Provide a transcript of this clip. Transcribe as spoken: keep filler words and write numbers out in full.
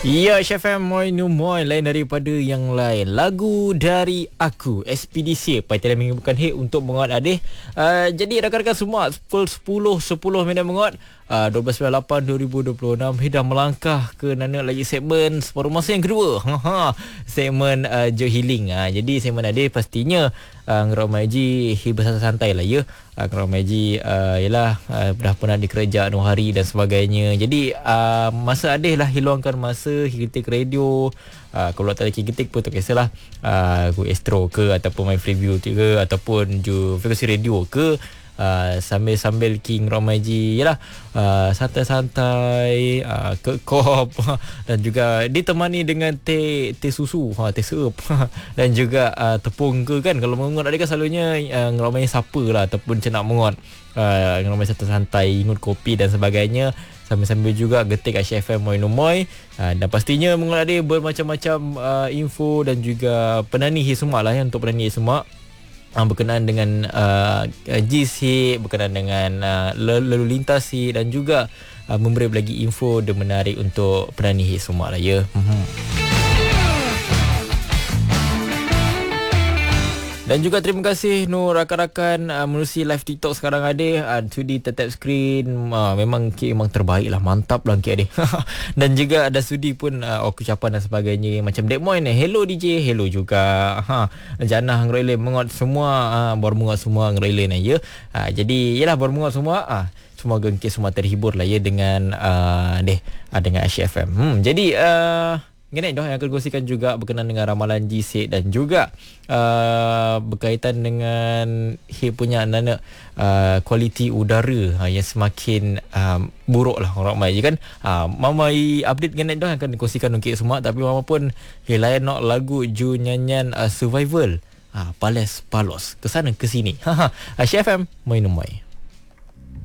Ya, Chef M, Moi Nu Moi, lain daripada yang lain. Lagu dari aku, Ekspedisi Paitala Minggu Bukan Hit untuk menguat adik. Uh, jadi rakan-rakan semua, pukul sepuluh sepuluh minit menguat. Uh, dua belas sembilan lapan dua ribu dua puluh enam dah melangkah ke nana lagi segmen separuh masa yang kedua. Segmen uh, Joe Healing. Uh, jadi segmen adik pastinya uh, ngeramai ji hibur santai lah ya. Uh, ngeramai ji uh, yalah uh, dah pernah dikerja dua hari dan sebagainya. Jadi uh, masa adik lah hiluangkan masa ketik radio. Uh, kalau tak ada ketik pun tak kisahlah. Uh, aku Astro ke ataupun My Freeview ke ataupun ju frekuensi radio ke. Uh, sambil-sambil King Ramaji yalah uh, santai-santai uh, ke kop dan juga ditemani dengan teh teh susu ha teh sup dan juga uh, tepung ke kan. Kalau mengut adik kan selalunya uh, ngeramai siapa lah ataupun cenak mengut uh, ngeramai santai-santai ingut kopi dan sebagainya sambil-sambil juga getik Chef M Moi Nu Moi uh, dan pastinya mengut adik bermacam-macam uh, info dan juga penani semua lah ya untuk penani semua. Uh, berkenaan dengan uh, G C, berkenaan dengan uh, lalu lintas dan juga uh, memberi lagi info dan menarik untuk penani semua lah ya. Hmm. Dan juga terima kasih Nur rakan-rakan uh, menerusi live TikTok sekarang ada uh, sudi tetap skrin uh, memang K memang terbaik lah, mantap lah K ada. Dan juga ada sudi pun uh, ucapan dan sebagainya macam Dek Moin ni, hello D J, hello juga ha Janah ngeroile mengot semua uh, baru mengot semua ngeroile ni ya. Uh, jadi yalah baru mengot semua ah uh, semoga K semua terhibur lah ya dengan uh, deh uh, dengan Chef M. Hmm, jadi uh, Gini dah yang akan kongsikan juga berkenaan dengan ramalan G C dan juga uh, berkaitan dengan he punya nana uh, kualiti udara uh, yang semakin um, buruk lah orang ramai je kan. Uh, mama update gini dah yang akan dikongsikan untuk semua, tapi mama pun he layan nak lagu ju nyanyian uh, survival uh, Pales Palos ke sana ke sini. Ha Chef M Moi Nu Moi.